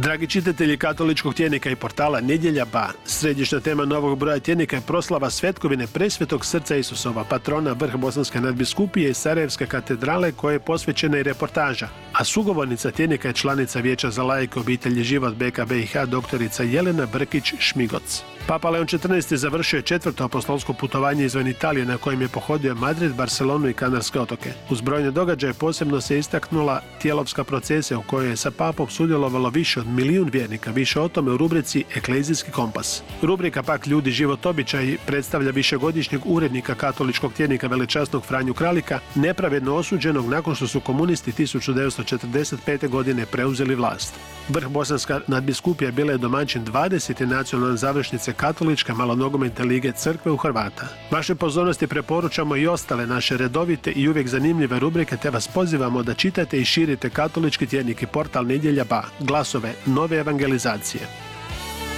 Dragi čitatelji katoličkog tjednika i portala Nedjelja Ba, središnja tema novog broja tjednika je proslava svetkovine Presvetog srca Isusova, patrona Vrh Bosanske nadbiskupije i Sarajevske katedrale, koje je posvećena i reportaža. A sugovornica tjednika je članica Vijeća za laike obitelji Život BiH doktorica Jelena Brkić-Šmigoc. Papa Leon XIV završio je 4. apostolsko putovanje izvan Italije, na kojem je pohodio Madrid, Barcelonu i Kanarske otoke. Uz brojne događaje posebno se istaknula tijelovska procesija u kojoj je sa papom sudjelovalo više od 1 milijun vjernika, više o tome u rubrici Eklezijski kompas. Rubrika pak Ljudi, život, običaji predstavlja višegodišnjeg urednika katoličkog tjednika velečasnog Franju Kralika, nepravedno osuđenog nakon što su komunisti 1945. godine preuzeli vlast. Vrh Bosanska nadbiskupija bila je domaćin 20. nacionalne završnice katoličke malonogometne lige Crkve u Hrvata. Vaše pozornosti preporučamo i ostale naše redovite i uvijek zanimljive rubrike, te vas pozivamo da čitate i širite katolički tjednik i portal Nedjelja Ba, glasove nove evangelizacije.